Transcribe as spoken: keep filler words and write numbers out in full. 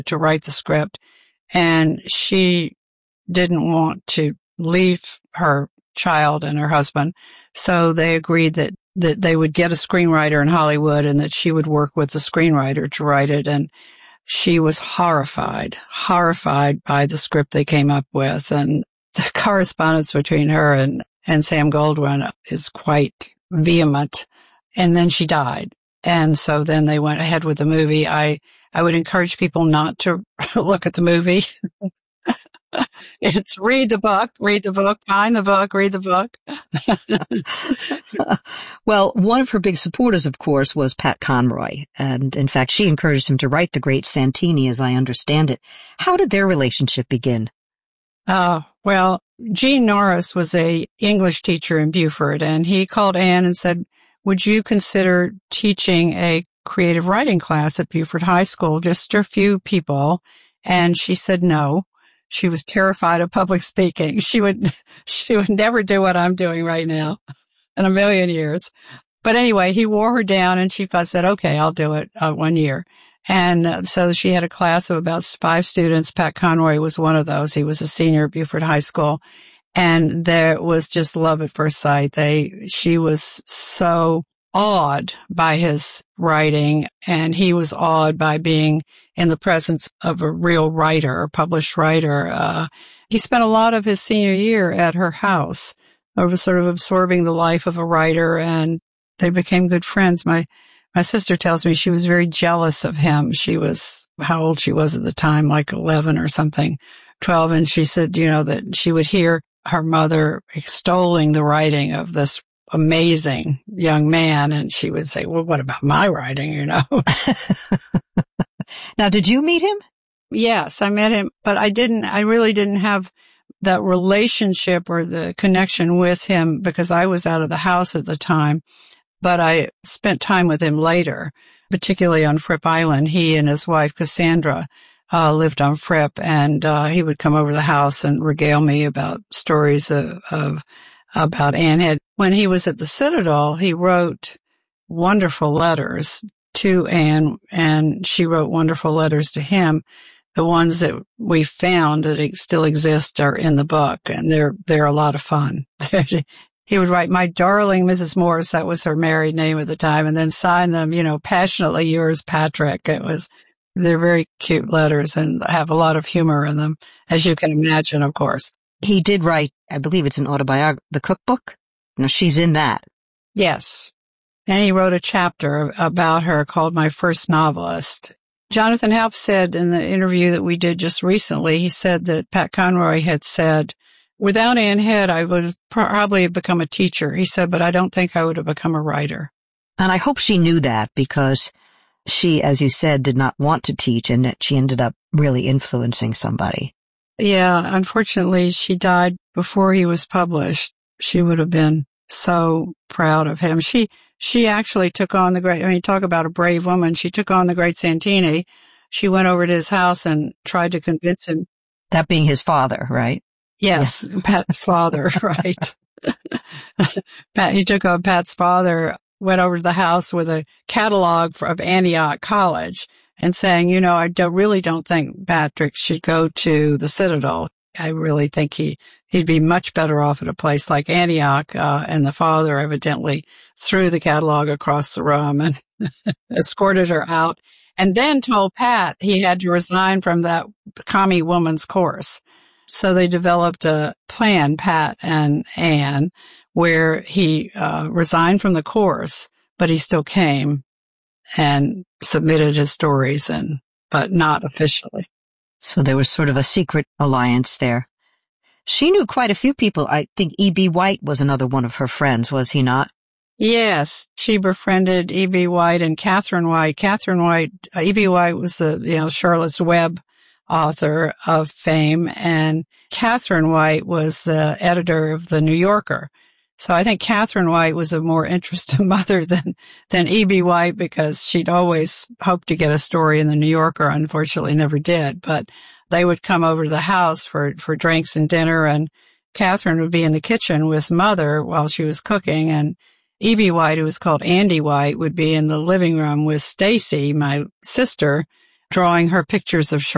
to write the script. And she didn't want to leave her child and her husband. So they agreed that, that they would get a screenwriter in Hollywood and that she would work with the screenwriter to write it. And she was horrified, horrified by the script they came up with. And the correspondence between her and, and Sam Goldwyn is quite vehement. And then she died. And so then they went ahead with the movie. I, I would encourage people not to look at the movie. It's read the book, read the book, find the book, read the book. Well, one of her big supporters, of course, was Pat Conroy. And in fact, she encouraged him to write The Great Santini, as I understand it. How did their relationship begin? Uh, well, Gene Norris was a English teacher in Beaufort, and he called Anne and said, would you consider teaching a creative writing class at Beaufort High School, just a few people? And she said no. She was terrified of public speaking. She would, she would never do what I'm doing right now in a million years. But anyway, he wore her down and she said, okay, I'll do it uh, one year. And uh, so she had a class of about five students. Pat Conroy was one of those. He was a senior at Beaufort High School. And there was just love at first sight. They, she was so awed by his writing, and he was awed by being in the presence of a real writer, a published writer. Uh, he spent a lot of his senior year at her house, I was sort of absorbing the life of a writer, and they became good friends. My, my sister tells me she was very jealous of him. She was, how old she was at the time, like eleven or something, twelve. And she said, you know, that she would hear her mother extolling the writing of this amazing young man. And she would say, well, what about my writing, you know? Now, did you meet him? Yes, I met him, but I didn't, I really didn't have that relationship or the connection with him because I was out of the house at the time. But I spent time with him later, particularly on Fripp Island. He and his wife, Cassandra, uh, lived on Fripp, and uh, he would come over to the house and regale me about stories of, of about Anne Head. When he was at the Citadel, he wrote wonderful letters to Anne, and she wrote wonderful letters to him. The ones that we found that still exist are in the book, and they're they're a lot of fun. He would write, "My darling Missus Morse," that was her married name at the time, and then sign them, you know, "Passionately yours, Patrick." It was, they're very cute letters and have a lot of humor in them, as you can imagine, of course. He did write, I believe it's an autobiography, The Cookbook. Now, she's in that. Yes. And he wrote a chapter about her called My First Novelist. Jonathan Help said in the interview that we did just recently, he said that Pat Conroy had said, without Anne Head, I would probably have become a teacher. He said, but I don't think I would have become a writer. And I hope she knew that, because she, as you said, did not want to teach, and that she ended up really influencing somebody. Yeah, unfortunately, she died before he was published. She would have been so proud of him. She, she actually took on the great, I mean, talk about a brave woman. She took on the great Santini. She went over to his house and tried to convince him. That being his father, right? Yes, yeah. Pat's father, right. Pat, he took on Pat's father, went over to the house with a catalog for, of Antioch College and saying, you know, I don't, really don't think Patrick should go to the Citadel. I really think he, he'd be much better off at a place like Antioch. Uh, and the father evidently threw the catalog across the room and escorted her out, and then told Pat he had to resign from that commie woman's course. So they developed a plan, Pat and Anne, where he uh, resigned from the course, but he still came and submitted his stories, and but not officially. So there was sort of a secret alliance there. She knew quite a few people. I think E B. White was another one of her friends, was he not? Yes, she befriended E B. White and Catherine White. Catherine White, uh, E B. White was the, you know, Charlotte's Web author of fame, and Catherine White was the editor of The New Yorker. So I think Catherine White was a more interesting mother than, than E B. White, because she'd always hoped to get a story in The New Yorker, unfortunately never did. But they would come over to the house for, for drinks and dinner, and Catherine would be in the kitchen with Mother while she was cooking, and E B. White, who was called Andy White, would be in the living room with Stacy, my sister, drawing her pictures of Charlotte.